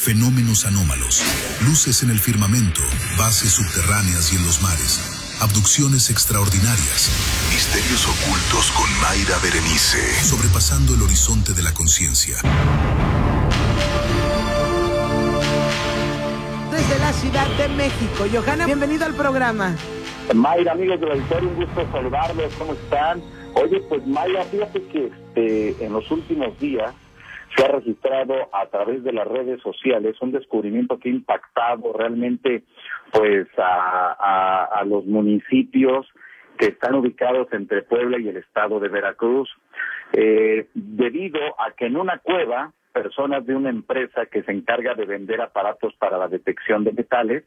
fenómenos anómalos, luces en el firmamento, bases subterráneas y en los mares, abducciones extraordinarias, misterios ocultos con Mayra Berenice, sobrepasando el horizonte de la conciencia. Desde la Ciudad de México, Johanna, bienvenido al programa. Mayra, amigos del auditorio, un gusto saludarlos, ¿cómo están? Oye, pues Mayra, fíjate que en los últimos días se ha registrado a través de las redes sociales un descubrimiento que ha impactado realmente pues a los municipios que están ubicados entre Puebla y el estado de Veracruz, debido a que en una cueva personas de una empresa que se encarga de vender aparatos para la detección de metales,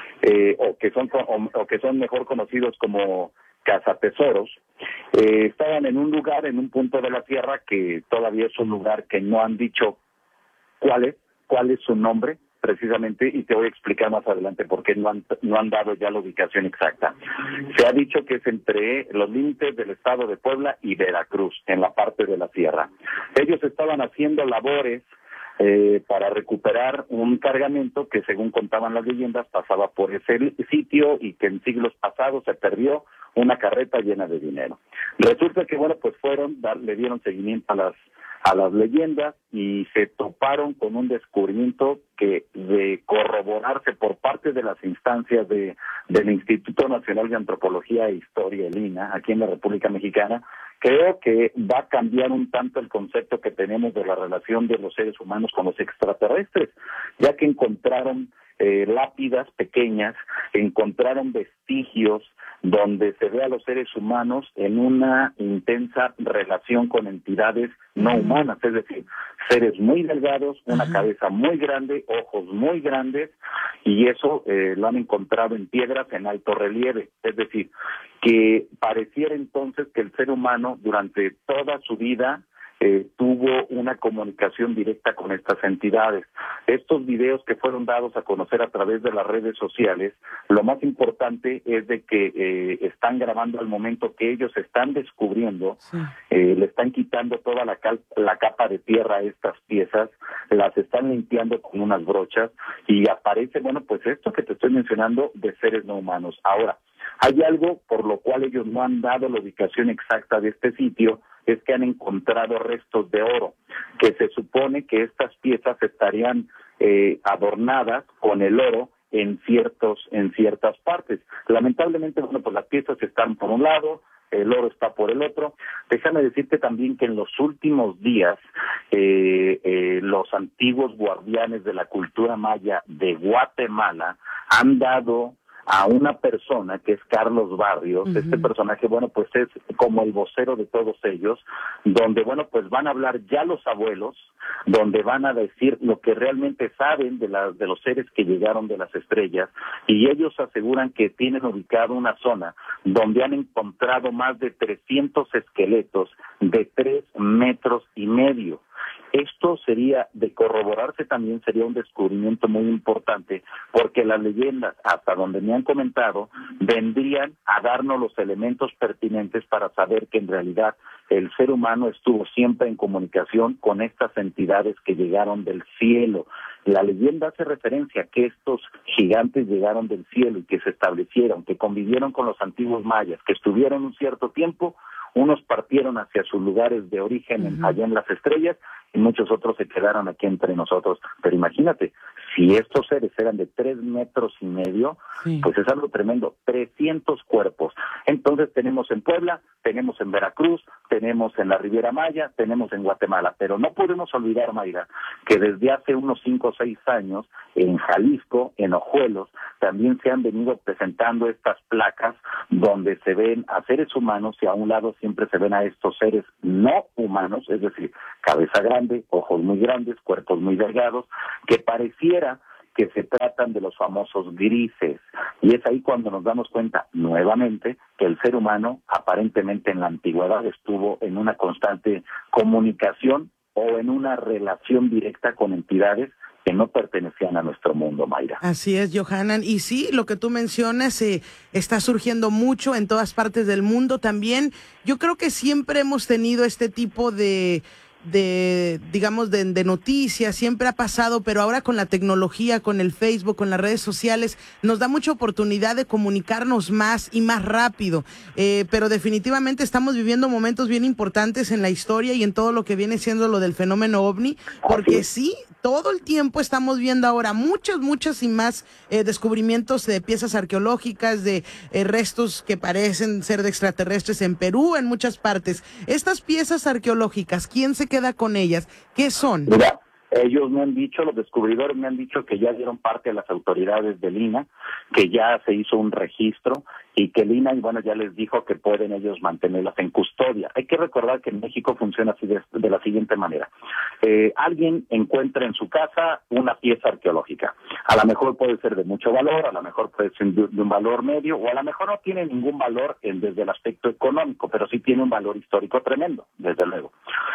o que son mejor conocidos como cazatesoros, estaban en un lugar, en un punto de la sierra que todavía es un lugar que no han dicho cuál es su nombre precisamente, y te voy a explicar más adelante por qué no han dado ya la ubicación exacta. Se ha dicho que es entre los límites del estado de Puebla y Veracruz, en la parte de la sierra. Ellos estaban haciendo labores para recuperar un cargamento que, según contaban las leyendas, pasaba por ese sitio y que en siglos pasados se perdió, una carreta llena de dinero. Resulta que, pues le dieron seguimiento a las leyendas y se toparon con un descubrimiento que, de corroborarse por parte de las instancias del Instituto Nacional de Antropología e Historia, el INAH, aquí en la República Mexicana, creo que va a cambiar un tanto el concepto que tenemos de la relación de los seres humanos con los extraterrestres, ya que encontraron lápidas pequeñas, encontraron vestigios donde se ve a los seres humanos en una intensa relación con entidades no humanas, es decir, seres muy delgados, una cabeza muy grande, ojos muy grandes, y eso lo han encontrado en piedras en alto relieve, es decir, que pareciera entonces que el ser humano durante toda su vida tuvo una comunicación directa con estas entidades. Estos videos que fueron dados a conocer a través de las redes sociales, lo más importante es de que están grabando al momento que ellos están descubriendo, le están quitando toda la capa de tierra a estas piezas, las están limpiando con unas brochas y aparece, pues esto que te estoy mencionando de seres no humanos. Ahora, hay algo por lo cual ellos no han dado la ubicación exacta de este sitio, es que han encontrado restos de oro, que se supone que estas piezas estarían adornadas con el oro en ciertas partes. Lamentablemente, las piezas están por un lado, el oro está por el otro. Déjame decirte también que en los últimos días los antiguos guardianes de la cultura maya de Guatemala han dado a una persona que es Carlos Barrios. Este personaje, es como el vocero de todos ellos, donde, van a hablar ya los abuelos, donde van a decir lo que realmente saben de los seres que llegaron de las estrellas, y ellos aseguran que tienen ubicado una zona donde han encontrado más de 300 esqueletos de 3,5 metros. Esto sería, de corroborarse también, sería un descubrimiento muy importante, porque las leyendas, hasta donde me han comentado, vendrían a darnos los elementos pertinentes para saber que en realidad el ser humano estuvo siempre en comunicación con estas entidades que llegaron del cielo. La leyenda hace referencia a que estos gigantes llegaron del cielo y que se establecieron, que convivieron con los antiguos mayas, que estuvieron un cierto tiempo. Unos partieron hacia sus lugares de origen allá en las estrellas y muchos otros se quedaron aquí entre nosotros. Pero imagínate, si estos seres eran de 3,5 metros, pues es algo tremendo, 300 cuerpos. Entonces tenemos en Puebla, tenemos en Veracruz, tenemos en la Riviera Maya, tenemos en Guatemala, pero no podemos olvidar, Mayra, que desde hace unos 5 o 6 años, en Jalisco, en Ojuelos, también se han venido presentando estas placas donde se ven a seres humanos y a un lado siempre se ven a estos seres no humanos, es decir, cabeza grande, ojos muy grandes, cuerpos muy delgados, que pareciera que se tratan de los famosos grises. Y es ahí cuando nos damos cuenta nuevamente que el ser humano aparentemente en la antigüedad estuvo en una constante comunicación o en una relación directa con entidades que no pertenecían a nuestro mundo, Mayra. Así es, Johanan. Y sí, lo que tú mencionas está surgiendo mucho en todas partes del mundo también. Yo creo que siempre hemos tenido este tipo de digamos, de noticias, siempre ha pasado, pero ahora con la tecnología, con el Facebook, con las redes sociales, nos da mucha oportunidad de comunicarnos más y más rápido, pero definitivamente estamos viviendo momentos bien importantes en la historia y en todo lo que viene siendo lo del fenómeno OVNI, porque sí, todo el tiempo estamos viendo ahora muchas y más descubrimientos de piezas arqueológicas, de restos que parecen ser de extraterrestres en Perú, en muchas partes. Estas piezas arqueológicas, ¿quién se queda con ellas? ¿Qué son? Mira, ellos me han dicho, los descubridores me han dicho que ya dieron parte a las autoridades del INAH, que ya se hizo un registro y que el INAH, bueno, ya les dijo que pueden ellos mantenerlas en custodia. Hay que recordar que en México funciona así de la siguiente manera. Alguien encuentra en su casa una pieza arqueológica. A lo mejor puede ser de mucho valor, a lo mejor puede ser de un valor medio, o a lo mejor no tiene ningún valor desde el aspecto económico, pero sí tiene un valor histórico tremendo, desde luego.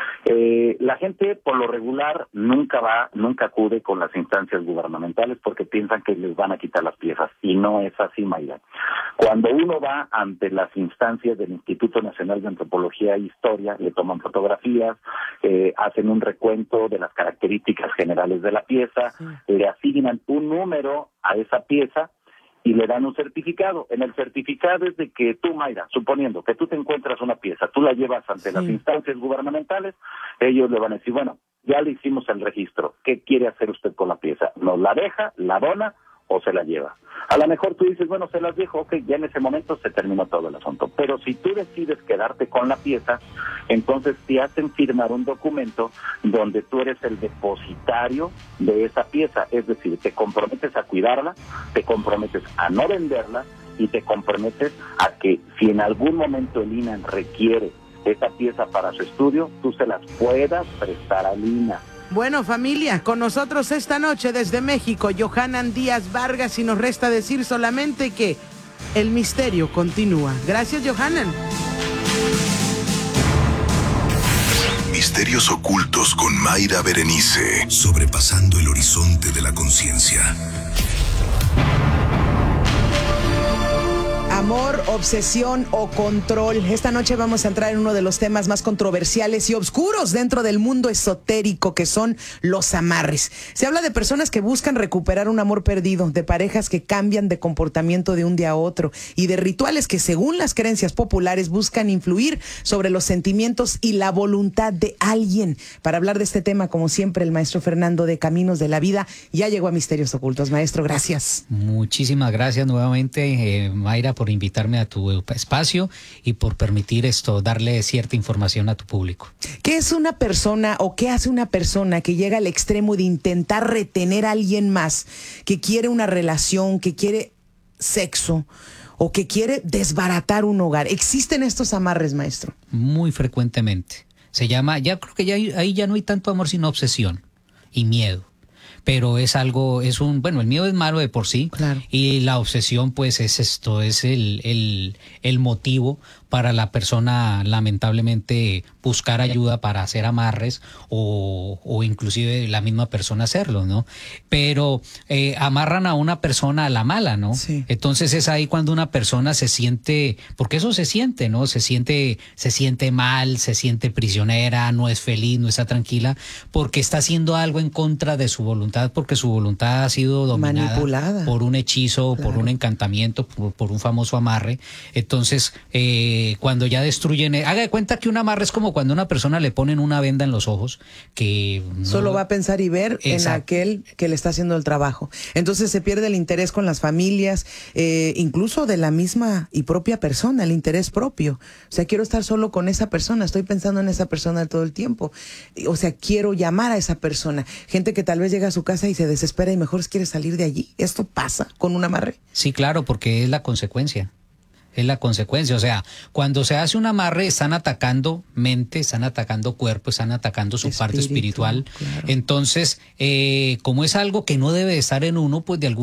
La gente, por lo regular, nunca acude con las instancias gubernamentales porque piensan que les van a quitar las piezas, y no es así, Mayra. Cuando uno va ante las instancias del Instituto Nacional de Antropología e Historia, le toman fotografías, hacen un recuento de las características generales de la pieza, sí, le asignan un número a esa pieza y le dan un certificado. En el certificado es de que tú, Mayra, suponiendo que tú te encuentras una pieza, tú la llevas ante las instancias gubernamentales, ellos le van a decir, bueno, ya le hicimos el registro, ¿qué quiere hacer usted con la pieza? ¿Nos la deja, la dona o se la lleva? A lo mejor tú dices, bueno, se las dejo, ok, ya en ese momento se terminó todo el asunto. Pero si tú decides quedarte con la pieza, entonces te hacen firmar un documento donde tú eres el depositario de esa pieza, es decir, te comprometes a cuidarla, te comprometes a no venderla y te comprometes a que si en algún momento el INAH requiere esa pieza para su estudio, tú se las puedas prestar al INAH. Bueno, familia, con nosotros esta noche desde México, Johanan Díaz Vargas, y nos resta decir solamente que el misterio continúa. Gracias, Johanan. Misterios ocultos con Mayra Berenice, sobrepasando el horizonte de la conciencia. Amor, obsesión o control. Esta noche vamos a entrar en uno de los temas más controversiales y oscuros dentro del mundo esotérico, que son los amarres. Se habla de personas que buscan recuperar un amor perdido, de parejas que cambian de comportamiento de un día a otro y de rituales que, según las creencias populares, buscan influir sobre los sentimientos y la voluntad de alguien. Para hablar de este tema, como siempre, el maestro Fernando de Caminos de la Vida ya llegó a Misterios Ocultos. Maestro, gracias. Muchísimas gracias nuevamente, Mayra, por invitarme a tu espacio y por permitir darle cierta información a tu público. ¿Qué es una persona o qué hace una persona que llega al extremo de intentar retener a alguien más, que quiere una relación, que quiere sexo o que quiere desbaratar un hogar? ¿Existen estos amarres, maestro? Muy frecuentemente. Se llama, ya creo que ahí ya no hay tanto amor sino obsesión y miedo. Pero es algo, bueno, el miedo es malo de por sí, claro, y la obsesión pues es el motivo para la persona, lamentablemente, buscar ayuda para hacer amarres o inclusive la misma persona hacerlo, ¿no? Pero amarran a una persona a la mala, ¿no? Sí. Entonces es ahí cuando una persona se siente, porque eso se siente, ¿no? Se siente mal, se siente prisionera, no es feliz, no está tranquila, porque está haciendo algo en contra de su voluntad, porque su voluntad ha sido dominada, manipulada por un hechizo, claro, por un encantamiento, por un famoso amarre. Entonces, cuando ya destruyen, haga de cuenta que un amarre es como cuando a una persona le ponen una venda en los ojos, que no, solo va a pensar y ver, exacto, en aquel que le está haciendo el trabajo. Entonces se pierde el interés con las familias, incluso de la misma y propia persona, el interés propio. O sea, quiero estar solo con esa persona, estoy pensando en esa persona todo el tiempo. O sea, quiero llamar a esa persona. Gente que tal vez llega a su casa y se desespera y mejor quiere salir de allí. ¿Esto pasa con un amarre? Sí, claro, porque es la consecuencia. Es la consecuencia, o sea, cuando se hace un amarre están atacando mente, están atacando cuerpo, están atacando su parte espiritual. Claro. Entonces, como es algo que no debe estar en uno, pues de alguna